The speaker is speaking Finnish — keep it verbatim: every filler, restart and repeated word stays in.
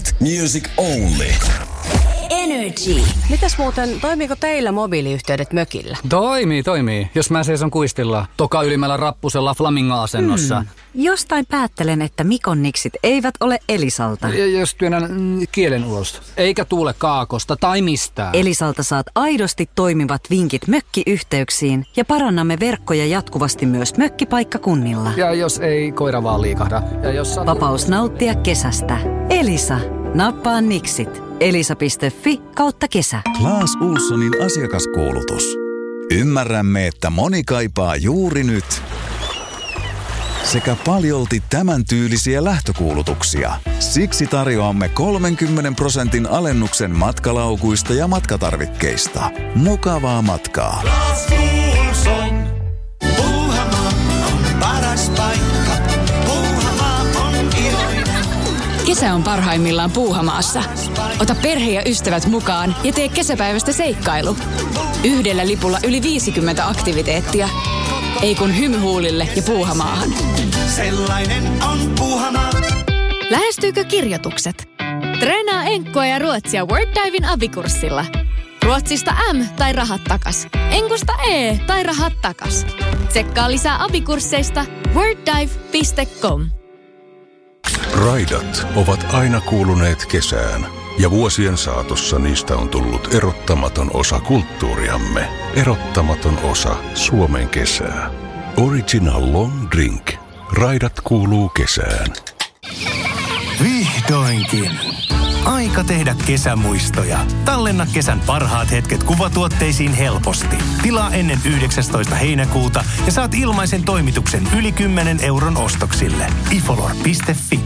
Hit music only. Energy. Mitäs muuten, toimiiko teillä mobiiliyhteydet mökillä? Toimii, toimii. Jos mä seison kuistilla toka ylimmällä rappusella flamingo-asennossa. Hmm. Jostain päättelen, että Mikon niksit eivät ole Elisalta. Ja jos työnnän mm, kielen ulos. Eikä tuule kaakosta tai mistään. Elisalta saat aidosti toimivat vinkit mökkiyhteyksiin ja parannamme verkkoja jatkuvasti myös mökkipaikkakunnilla. Ja jos ei koira vaan liikahda. Ja jos sat... Vapaus nauttia kesästä. Elisa. Nappaa niksit. Elisa piste fi kautta kesä. Claes Ohlsonin asiakaskuulutus. Ymmärrämme, että moni kaipaa juuri nyt sekä paljolti tämän tyylisiä lähtökuulutuksia. Siksi tarjoamme kolmenkymmenen prosentin alennuksen matkalaukuista ja matkatarvikkeista. Mukavaa matkaa. Claes Ohlson. Puuhamaa on paras paikka. Puuhamaa on iloinen. Kesä on parhaimmillaan Puuhamaassa. Ota perhe ja ystävät mukaan ja tee kesäpäivästä seikkailu. Yhdellä lipulla yli viisikymmentä aktiviteettia. Ei kun hymyhuulille ja Puuhamaahan. Sellainen on Puuhamaa. Lähestyykö kirjoitukset? Treenaa enkkua ja ruotsia WordDivin abikurssilla. Ruotsista M tai rahat takas. Enkusta E tai rahat takas. Tsekkaa lisää abikursseista worddive piste com. Raidat ovat aina kuuluneet kesään, ja vuosien saatossa niistä on tullut erottamaton osa kulttuuriamme. Erottamaton osa Suomen kesää. Original Long Drink. Raidat kuuluu kesään. Vihdoinkin! Aika tehdä kesämuistoja. Tallenna kesän parhaat hetket kuvatuotteisiin helposti. Tilaa ennen yhdeksästoista heinäkuuta ja saat ilmaisen toimituksen yli kymmenen euron ostoksille. ifolor piste fi